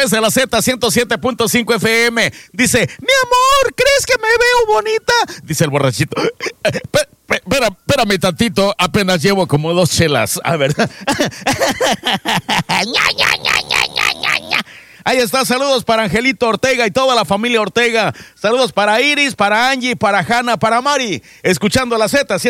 de la Z 107.5 FM. Dice, mi amor, ¿crees que me veo bonita? Dice el borrachito. Espérame tantito, apenas llevo como 2 chelas. A ver. Ahí está, saludos para Angelito Ortega y toda la familia Ortega. Saludos para Iris, para Angie, para Hanna, para Mari. Escuchando la Z